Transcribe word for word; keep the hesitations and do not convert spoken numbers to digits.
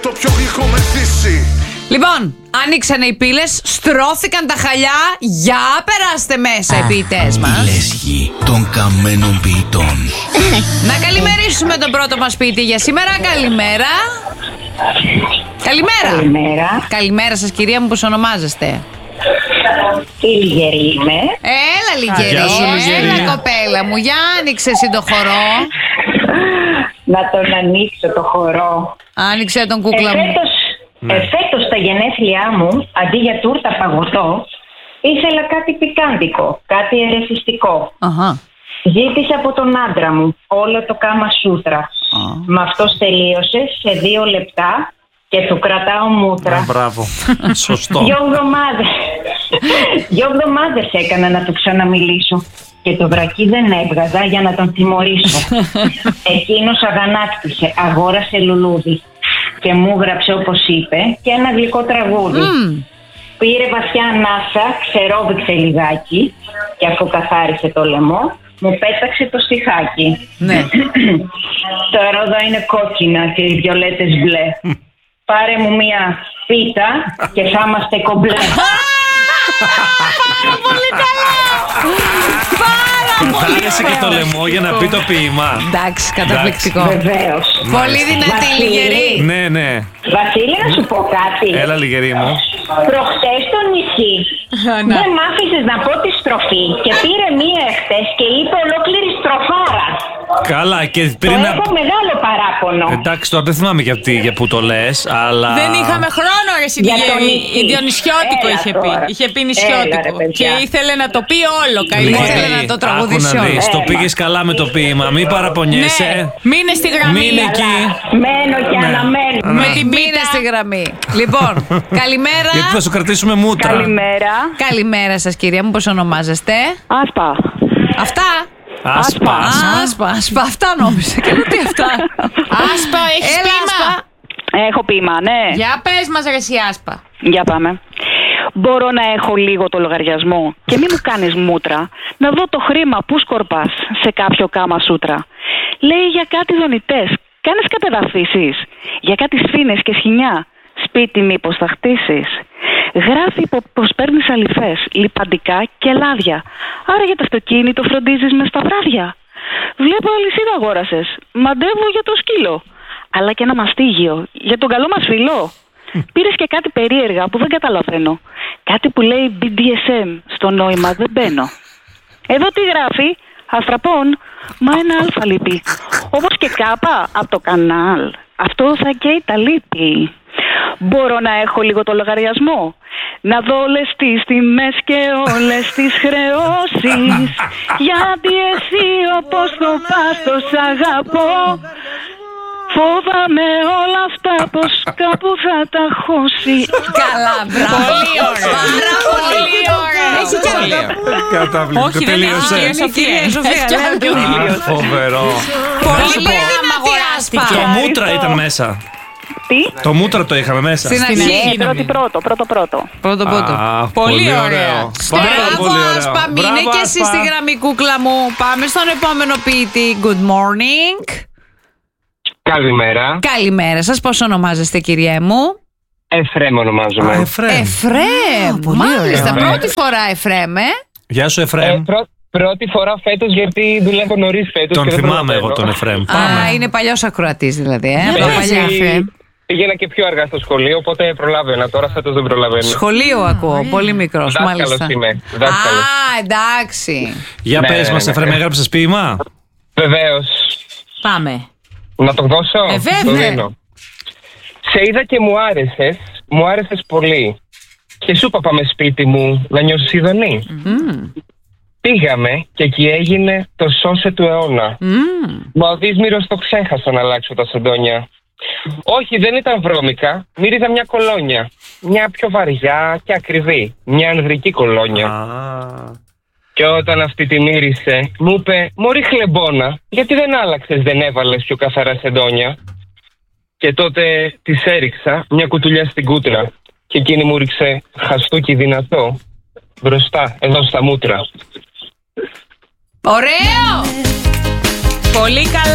Το πιο γλυκό με δύση. Λοιπόν, άνοιξαν οι πύλες, στρώθηκαν τα χαλιά. Για περάστε μέσα οι ποιητές μας. Πύλες γη των καμένων ποιητών. Να καλημερίσουμε τον πρώτο μας ποιητή για σήμερα. Καλημέρα. Καλημέρα. Καλημέρα. Καλημέρα σας κυρία μου, πώς ονομάζεστε? Η Λιγερή είμαι. Έλα Λιγερή. Γεια σου, Λιγερή. Έλα κοπέλα μου, για άνοιξε εσύ το χορό. Να τον ανοίξω το χορό. Άνοιξε τον κούκλα μου. Εφέτος, Ναι. εφέτος στα γενέθλιά μου, αντί για τούρτα παγωτό, ήθελα κάτι πικάντικο, κάτι ερεθιστικό. Αχα. Ζήτησα από τον άντρα μου όλο το κάμα σούτρα. Μα αυτός τελείωσε σε δύο λεπτά και του κρατάω μούτρα. Α, μπράβο. Σωστό. Δυο εβδομάδες. Δυο εβδομάδες έκανα να του ξαναμιλήσω. Και το βρακί δεν έβγαζα για να τον τιμωρήσω. Εκείνος αγανάκτησε, αγόρασε λουλούδι και μου γράψε όπως είπε και ένα γλυκό τραγούδι. Mm. Πήρε βαθιά ανάσα, ξερόβηξε λιγάκι και αφού καθάρισε το λαιμό μου πέταξε το στιχάκι. Ναι. Τα ρόδα είναι κόκκινα και οι βιολέτες μπλε. Πάρε μου μια πίτα και θα είμαστε κομπλέ. Πάρα πολύ καλά. Πάρα πολύ Άρεσε και το ωραίο. λαιμό για να πει το ποίημα. Εντάξει, καταπληκτικό. Βεβαίως. Πολύ δυνατή Βασίλη. Λιγερή. Ναι, ναι. Βασίλη, να σου πω κάτι. Έλα Λιγερή μου. Προχτές στο νησί ναι. δεν μ' άφησες να πω τη στροφή και πήρε μία εχθές και είπε ολόκληρη στροφάρα. Καλά και Το πριν να... έχω μεγάλο παράπονο. Εντάξει, τώρα δεν θυμάμαι για, τι, για που το λες, αλλά... Δεν είχαμε χρόνο, ρε Για το Σιλιγερή. νησί. Η Διονυσιώτικο Έλα είχε τώρα. πει. Είχε πει Έλα, νησιώτικο. ρε, παιδιά. Και ήθελε να το πει όλο. Λιγερή, Καημό. Ήθελε να το άκου τραγουδήσει να όλο. δεις, το Έλα. πήγες καλά με το ποίημα, μην παραπονιέσαι. Ναι, μείνε στη γραμμή. Μείνε εκεί. Μένω και Ναι. αναμένω. Με την Μείνε πίτα. στη γραμμή. Λοιπόν, καλημέρα. Γιατί θα σου κρατήσουμε μούτρα. Καλημέρα. Καλημέρα σας κυρία μου, πώς ονομάζεστε? Άσπα. Αυτά. Άσπα. Άσπα, άσπα, αυτά νόμιζα. Και λέω τι αυτά. Άσπα, έχεις Έλα, ποίημα. Άσπα. Έχω ποίημα, ναι. Για πες μας ρε εσύ Άσπα. Για πάμε. Μπορώ να έχω λίγο το λογαριασμό και μη μου κάνεις μούτρα να δω το χρήμα που σκορπάς σε κάποιο κάμα σούτρα. Λέει για κάτι δονητές, κάνεις κατεδαφίσεις. Για κάτι σφήνες και σχοινιά, σπίτι μήπως θα χτίσεις. Γράφει πω- πως παίρνεις αληφές, λιπαντικά και λάδια. Άρα για το αυτοκίνητο φροντίζεις μες στα βράδια. Βλέπω αλυσίδα αγόρασες, μαντεύω για το σκύλο. Αλλά και ένα μαστίγιο για τον καλό μας φιλό. Πήρες και κάτι περίεργα που δεν καταλαβαίνω. Κάτι που λέει μπι ντι ες εμ, στο νόημα δεν μπαίνω. Εδώ τι γράφει, αστραπών, μα ένα αλφα λείπει. Όπως και κάπα από το κανάλ. Αυτό θα καίει τα λύπη. Μπορώ να έχω λίγο το λογαριασμό, να δω όλες τις τιμές και όλες τις χρεώσεις. Γιατί εσύ όπως το πας το σ' αγαπώ. Φόβαμαι όλα αυτά πως κάπου θα τα χώσει. Καλά, μπράβο. Πολύ ωραία. Πάρα πολύ ωραία. Έχει κι άλλο. Καταπληκτικό. Όχι, δεν έχει τελείωσε. κυρία Σοφία. Κυρία Σοφία, Έχει κι άλλο. Α, Φοβερό. Πολύ Πολύ ωραία δυνατή αγοράστηκε. Άσπα. Το μούτρα ήταν μέσα. Τι? Το μούτρα το είχαμε μέσα. Στην Στην αρχή. αρχή. Ναι, πρώτη πρώτο, πρώτο πρώτο. Πρώτο πρώτο. Α, Πολύ ωραία. ωραίο. Πάρα Μπράβο, πολύ ωραίο. Άσπα, μείνε Μπράβο, και εσύ Άσπα. στη γραμμή κούκλα μου. Πάμε στον επόμενο ποιητή. Good morning. Καλημέρα. Καλημέρα σας, πώς ονομάζεστε κυρία μου? Εφρέμ ονομάζομαι. Α, Εφρέμ. Εφρέμ. Μάλιστα, ωραία. πρώτη φορά Εφρέμ, ε. Γεια σου Ε, Εφρέμ. πρω- πρώτη φορά φέτος γιατί δουλεύω νωρίς φέτος. Τον και δεν θυμάμαι εγώ προλαβαίνω. τον Εφρέμ. Α, Πάμε. είναι παλιός ακροατής δηλαδή, ε. Ναι, Από τα παλιά γιατί Εφρέμ. Πήγαινα και πιο αργά στο σχολείο, οπότε προλάβαινα. Τώρα φέτος δεν προλαβαίνω. Σχολείο ακούω, πολύ μικρός, Δάσκαλος μάλιστα. είμαι. Δάσκαλος. Α, εντάξει. Για Ναι, πες ναι, μας ναι. Εφρέμ, έγραψες ποίημα. Βεβαίως. Πάμε. Να το δώσω. Ε, βέβαια. Το δίνω. Σε είδα και μου άρεσες. Μου άρεσες πολύ. Και σου είπα πάμε σπίτι μου να νιώσεις ειδονή. Πήγαμε και εκεί έγινε το σώσε του αιώνα. Μα ο Δύσμυρος το ξέχασα να αλλάξω τα σεντόνια. Όχι, δεν ήταν βρώμικα. Μύριζα μια κολόνια. Μια πιο βαριά και ακριβή. Μια ανδρική κολόνια. Α. Και όταν αυτή τη μύρισε, μου είπε «Μωρή χλεμπόνα, γιατί δεν άλλαξες, δεν έβαλες πιο καθαρά σεντόνια?» Και τότε της έριξα μια κουτουλιά στην κούτρα. Και εκείνη μου ρίξε χαστούκι δυνατό μπροστά, εδώ στα μούτρα. Ωραίο! Πολύ καλά.